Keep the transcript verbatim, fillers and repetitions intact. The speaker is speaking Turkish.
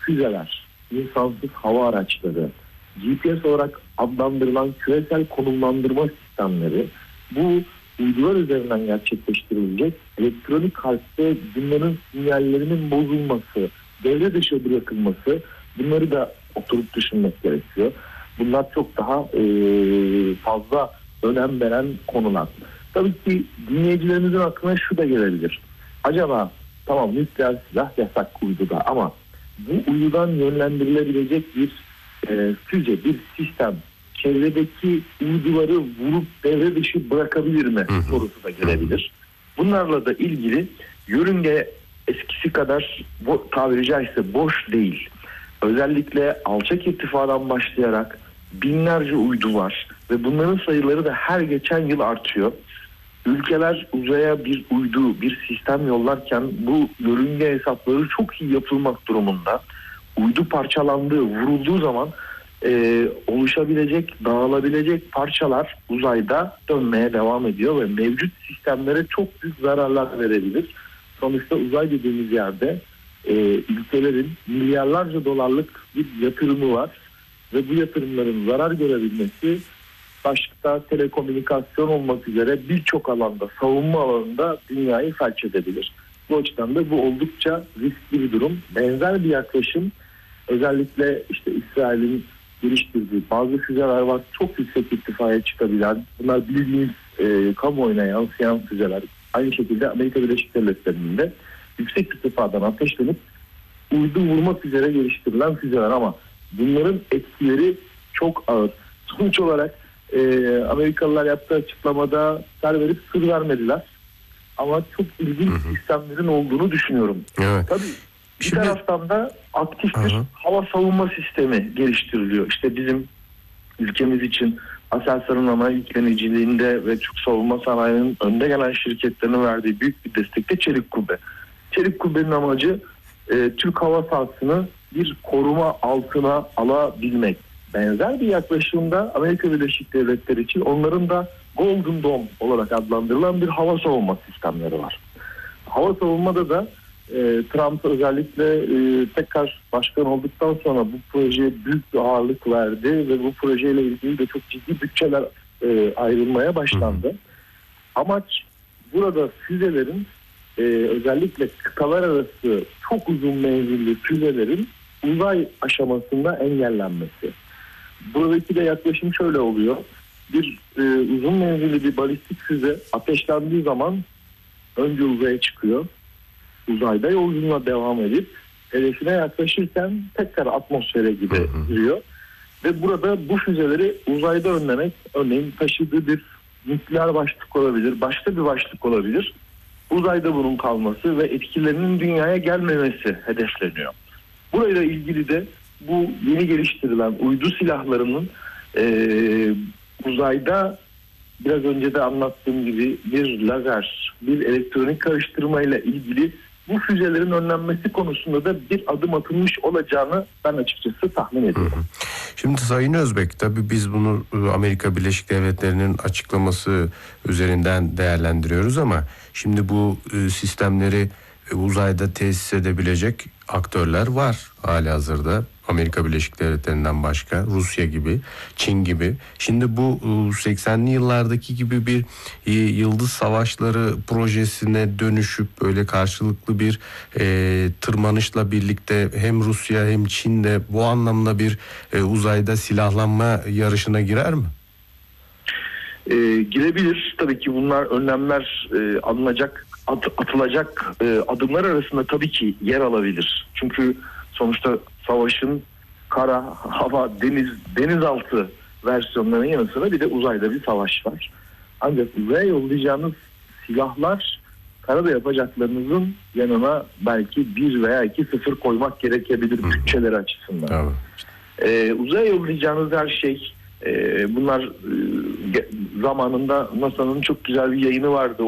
füzeler, insansız hava araçları, G P S olarak adlandırılan küresel konumlandırma sistemleri, bu uydular üzerinden gerçekleştirilecek elektronik harpte bunların sinyallerinin bozulması, devre dışı bırakılması, bunları da oturup düşünmek gerekiyor. Bunlar çok daha e, fazla önem veren konular. Tabii ki dinleyicilerimizin aklına şu da gelebilir. Acaba tamam nükleer silah yasak uyduda ama bu uydudan yönlendirilebilecek bir e, füze, bir sistem çevredeki uyduları vurup devre dışı bırakabilir mi sorusu da gelebilir. Bunlarla da ilgili yörünge eskisi kadar tabiri caizse boş değil. Özellikle alçak irtifadan başlayarak binlerce uydu var ve bunların sayıları da her geçen yıl artıyor. Ülkeler uzaya bir uydu, bir sistem yollarken bu yörünge hesapları çok iyi yapılmak durumunda. Uydu parçalandığı, vurulduğu zaman e, oluşabilecek, dağılabilecek parçalar uzayda dönmeye devam ediyor ve mevcut sistemlere çok büyük zararlar verebilir. Sonuçta uzay dediğimiz yerde e, ülkelerin milyarlarca dolarlık bir yatırımı var ve bu yatırımların zarar görebilmesi başta telekomünikasyon olmak üzere birçok alanda, savunma alanında dünyayı felç edebilir. Bu açıdan da bu oldukça riskli bir durum. Benzer bir yaklaşım özellikle işte İsrail'in geliştirdiği bazı füzeler var. Çok yüksek irtifaya çıkabilen, bunlar bildiğiniz e, kamuoyuna yansıyan füzeler. Aynı şekilde Amerika Birleşik Devletleri'nin de yüksek irtifadan ateşlenip uydu vurmak üzere geliştirilen füzeler ama bunların etkileri çok ağır. Sonuç olarak e, Amerikalılar yaptığı açıklamada ser verip sır vermediler. Ama çok ilginç hı hı. sistemlerin olduğunu düşünüyorum. Evet. Tabii bir Şimdi... taraftan da aktif bir hı hı. hava savunma sistemi geliştiriliyor. İşte bizim ülkemiz için Aselsan'ın ana yükleniciliğinde ve Türk savunma sanayinin önde gelen şirketlerinin verdiği büyük bir destekte Çelik Kubbe. Çelik Kubbe'nin amacı e, Türk hava sahasını bir koruma altına alabilmek. Benzer bir yaklaşımda Amerika Birleşik Devletleri için onların da Golden Dome olarak adlandırılan bir hava savunma sistemleri var. Hava savunmada da e, Trump özellikle e, tekrar başkan olduktan sonra bu projeye büyük bir ağırlık verdi ve bu projeyle ilgili de çok ciddi bütçeler e, ayrılmaya başlandı. Hı hı. Amaç burada füzelerin e, özellikle kıtalar arası çok uzun menzilli füzelerin uzay aşamasında engellenmesi. Buradaki de yaklaşım şöyle oluyor. Bir e, uzun menzilli bir balistik füze ateşlendiği zaman önce uzaya çıkıyor. Uzayda yolculuğuna devam edip hedefine yaklaşırken tekrar atmosfere giriyor. Ve burada bu füzeleri uzayda önlemek, örneğin taşıdığı bir nükleer başlık olabilir, başka bir başlık olabilir. Uzayda bunun kalması ve etkilerinin dünyaya gelmemesi hedefleniyor. Burayla ilgili de bu yeni geliştirilen uydu silahlarının e, uzayda biraz önce de anlattığım gibi bir lazer, bir elektronik karıştırmayla ilgili bu füzelerin önlenmesi konusunda da bir adım atılmış olacağını ben açıkçası tahmin ediyorum. Şimdi Sayın Özbek, tabii biz bunu Amerika Birleşik Devletleri'nin açıklaması üzerinden değerlendiriyoruz ama şimdi bu sistemleri uzayda tesis edebilecek aktörler var halihazırda. Amerika Birleşik Devletleri'nden başka, Rusya gibi, Çin gibi. Şimdi bu seksenli yıllardaki gibi bir yıldız savaşları projesine dönüşüp böyle karşılıklı bir e, tırmanışla birlikte hem Rusya hem Çin de bu anlamda bir e, uzayda silahlanma yarışına girer mi? E, girebilir. Tabii ki bunlar önlemler e, alınacak, at, atılacak e, adımlar arasında tabii ki yer alabilir. Çünkü sonuçta savaşın kara, hava, deniz, denizaltı versiyonlarının yanı sıra bir de uzayda bir savaş var. Ancak uzaya yollayacağınız silahlar karada yapacaklarınızın yanına belki bir veya iki sıfır koymak gerekebilir bütçeleri açısından. Tamam. Ee, uzaya yollayacağınız her şey e, bunlar e, zamanında NASA'nın çok güzel bir yayını vardı.